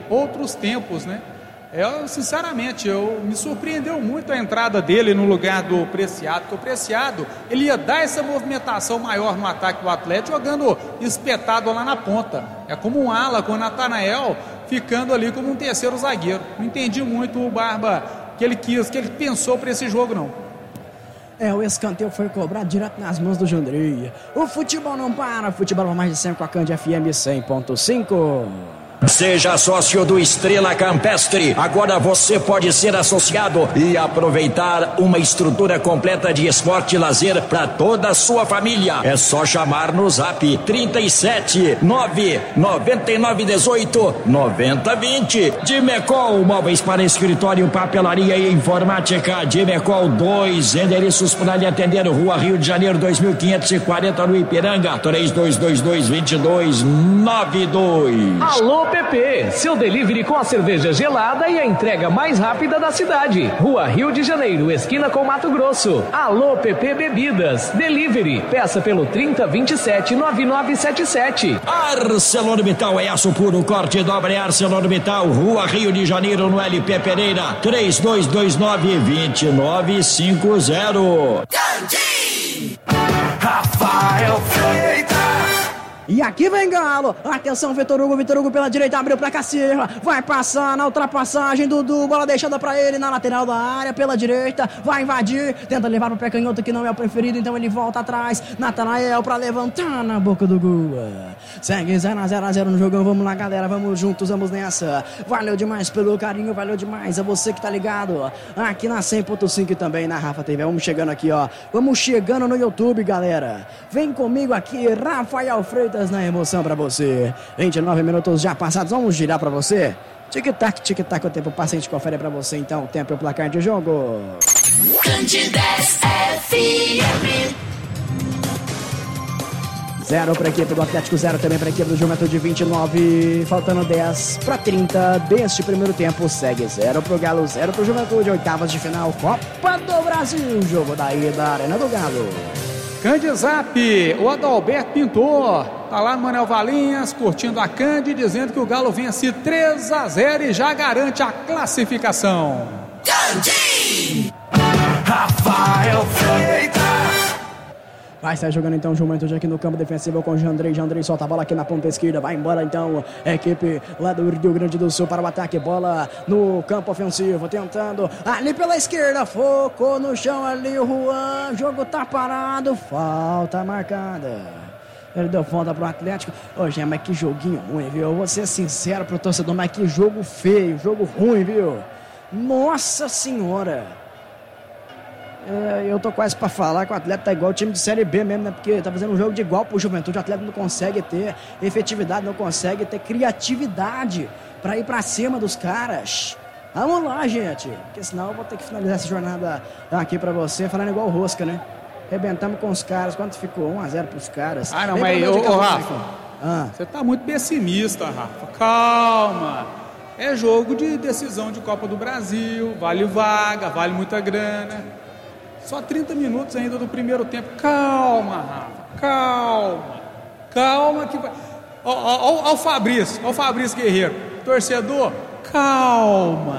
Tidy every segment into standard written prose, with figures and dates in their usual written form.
outros tempos, né? Sinceramente, me surpreendeu muito a entrada dele no lugar do Preciado, porque o Preciado, ele ia dar essa movimentação maior no ataque do Atlético, jogando espetado lá na ponta. É como um ala com o Natanael ficando ali como um terceiro zagueiro. Não entendi muito o Barba que ele pensou para esse jogo, não. O escanteio foi cobrado direto nas mãos do Jandrei. O futebol não para, futebol mais de sempre com a Cand FM 100.5. Seja sócio do Estrela Campestre. Agora você pode ser associado e aproveitar uma estrutura completa de esporte e lazer para toda a sua família. É só chamar no Zap 37 999 18 90 20. Dimecol, móveis para escritório, papelaria e informática. Dimecol 2 endereços para lhe atender. Rua Rio de Janeiro 2540 no Ipiranga. 3222-2292. Alô PP, seu delivery com a cerveja gelada e a entrega mais rápida da cidade. Rua Rio de Janeiro, esquina com Mato Grosso. Alô PP Bebidas, delivery, peça pelo 3027-9977. ArcelorMittal é aço puro, corte e dobra é ArcelorMittal. Rua Rio de Janeiro no LP Pereira, 3229-2950. Rafael Freitas. E aqui vem Galo, atenção Vitor Hugo pela direita, abriu pra Cacirra, vai passar na ultrapassagem, Dudu, bola deixada pra ele na lateral da área, pela direita, vai invadir, tenta levar pro pé canhoto que não é o preferido, então ele volta atrás, Natanael pra levantar na boca do gol. Segue 0-0 no jogão, vamos lá galera, vamos juntos, vamos nessa. Valeu demais pelo carinho, valeu demais a você que tá ligado aqui na 100.5 e também na Rafa TV. Vamos chegando aqui, ó, vamos chegando no YouTube, galera. Vem comigo aqui, Rafael Freitas na emoção pra você. 29 minutos já passados, vamos girar pra você. Tic-tac, o tempo passa, a gente confere pra você então o tempo e o placar de jogo. Candidez FM. 0 para a equipe do Atlético, 0 também para a equipe do Juventude, 29, faltando 10 para 30 deste primeiro tempo. Segue 0 para o Galo, 0 para o Juventude, oitavas de final, Copa do Brasil, jogo da ida, Arena do Galo. Candizap, o Adalberto Pintor, tá lá no Manuel Valinhas, curtindo a Cande, dizendo que o Galo vence 3-0 e já garante a classificação. Cande! Rafael Freitas. Vai sair jogando então o Juventude aqui no campo defensivo com o Jandrei solta a bola aqui na ponta esquerda, vai embora então a equipe lá do Rio Grande do Sul para o ataque, bola no campo ofensivo, tentando ali pela esquerda, focou no chão ali o Juan, jogo tá parado, falta marcada. Ele deu falta pro Atlético. Ô, mas que joguinho ruim, viu? Eu vou ser sincero pro torcedor, mas que jogo feio, jogo ruim, viu? Nossa Senhora! Eu tô quase pra falar que o Atlético tá igual o time de Série B mesmo, né? Porque tá fazendo um jogo de igual pro Juventude. O Atlético não consegue ter efetividade, não consegue ter criatividade pra ir pra cima dos caras. Vamos lá, gente, porque senão eu vou ter que finalizar essa jornada aqui pra você, falando igual o Rosca, né? Rebentamos com os caras, quanto ficou? 1-0 pros caras. Ah, não, mas ô Rafa, você tá muito pessimista, Rafa. Calma. É jogo de decisão de Copa do Brasil, vale vaga, vale muita grana. Só 30 minutos ainda do primeiro tempo. Calma, Rafa, calma que vai. Ó o Fabrício Guerreiro, torcedor, calma.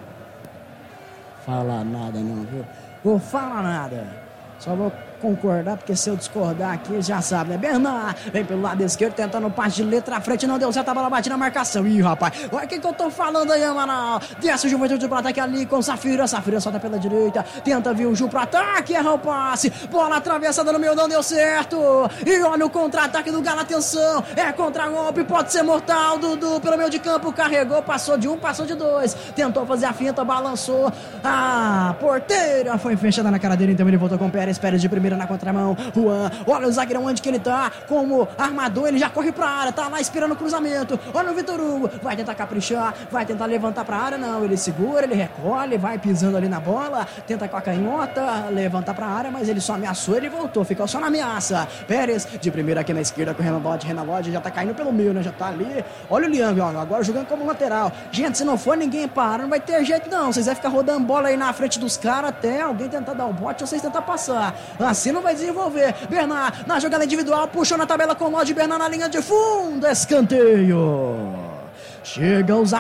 Fala nada não, viu? Vou falar nada. Só vou concordar, porque se eu discordar aqui, já sabe, né? Bernard vem pelo lado esquerdo, tentando um passe de letra à frente, não deu certo, a bola bate na marcação. Ih, rapaz, olha o que eu tô falando aí, mano. Desce o Juventude pro ataque ali com o Safira solta pela direita, tenta vir o Ju pro ataque, erra o passe, bola atravessada no meio, não deu certo. E olha o contra-ataque do Galo, atenção, é contra-golpe, pode ser mortal. Dudu pelo meio de campo, carregou, passou de um, passou de dois, tentou fazer a finta, balançou, a porteira foi fechada na cara dele, então ele voltou com o Pérez de primeira na contramão, Juan, olha o zagueirão onde que ele tá, como armador, ele já corre pra área, tá lá esperando o cruzamento, olha o Vitor Hugo, vai tentar caprichar, vai tentar levantar pra área, não, ele segura, ele recolhe, vai pisando ali na bola, tenta com a canhota, levantar pra área, mas ele só ameaçou, ele voltou, ficou só na ameaça. Pérez, de primeira aqui na esquerda com o Renan Lodge já tá caindo pelo meio, né, já tá ali, olha o Liang, ó, agora jogando como lateral. Gente, se não for ninguém para, não vai ter jeito não, vocês vão ficar rodando bola aí na frente dos caras até alguém tentar dar o bote ou vocês tentar passar. Assim não vai desenvolver. Bernard na jogada individual, puxou na tabela com o Lodge, Bernard na linha de fundo, escanteio. Chega os